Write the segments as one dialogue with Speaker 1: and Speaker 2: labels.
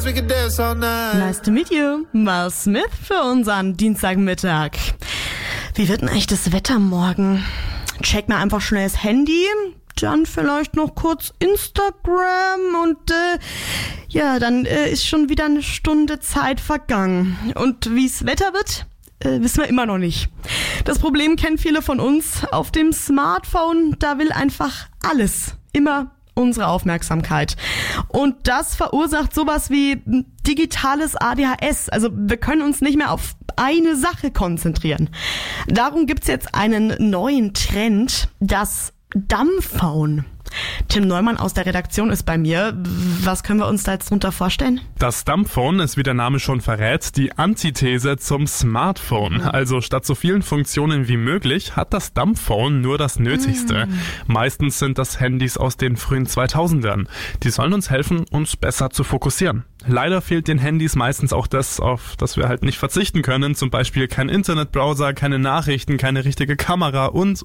Speaker 1: we could dance all night.
Speaker 2: Nice to meet you. Mal Smith für unseren Dienstagmittag. Wie wird denn eigentlich das Wetter morgen? Check mal einfach schnell das Handy, dann vielleicht noch kurz Instagram und dann ist schon wieder eine Stunde Zeit vergangen. Und wie's Wetter wird, wissen wir immer noch nicht. Das Problem kennen viele von uns. Auf dem Smartphone, da will einfach alles immer unsere Aufmerksamkeit. Und das verursacht sowas wie digitales ADHS. Also wir können uns nicht mehr auf eine Sache konzentrieren. Darum gibt's jetzt einen neuen Trend, das Dumbphone. Tim Neumann aus der Redaktion ist bei mir. Was können wir uns da jetzt drunter vorstellen?
Speaker 3: Das Dumbphone ist, wie der Name schon verrät, die Antithese zum Smartphone. Also statt so vielen Funktionen wie möglich hat das Dumbphone nur das Nötigste. Meistens sind das Handys aus den frühen 2000ern. Die sollen uns helfen, uns besser zu fokussieren. Leider fehlt den Handys meistens auch das, auf das wir halt nicht verzichten können. Zum Beispiel kein Internetbrowser, keine Nachrichten, keine richtige Kamera und.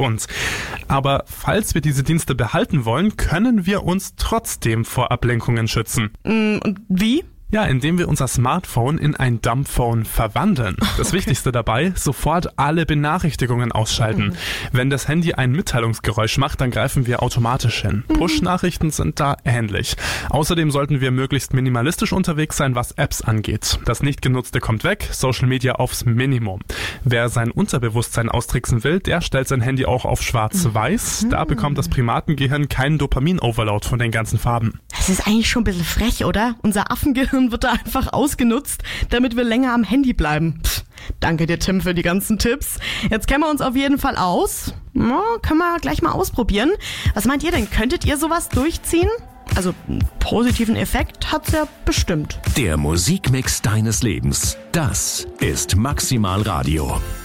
Speaker 3: Aber falls wir diese Dienste behalten wollen, können wir uns trotzdem vor Ablenkungen schützen.
Speaker 2: Und wie?
Speaker 3: Ja, indem wir unser Smartphone in ein Dumbphone verwandeln. Das Wichtigste dabei, sofort alle Benachrichtigungen ausschalten. Wenn das Handy ein Mitteilungsgeräusch macht, dann greifen wir automatisch hin. Push-Nachrichten sind da ähnlich. Außerdem sollten wir möglichst minimalistisch unterwegs sein, was Apps angeht. Das Nicht-Genutzte kommt weg, Social Media aufs Minimum. Wer sein Unterbewusstsein austricksen will, der stellt sein Handy auch auf schwarz-weiß. Da bekommt das Primatengehirn keinen Dopamin-Overload von den ganzen Farben.
Speaker 2: Das ist eigentlich schon ein bisschen frech, oder? Unser Affengehirn wird da einfach ausgenutzt, damit wir länger am Handy bleiben. Danke dir, Tim, für die ganzen Tipps. Jetzt kennen wir uns auf jeden Fall aus. Ja, können wir gleich mal ausprobieren. Was meint ihr denn? Könntet ihr sowas durchziehen? Also einen positiven Effekt hat's ja bestimmt.
Speaker 4: Der Musikmix deines Lebens. Das ist Maximal Radio.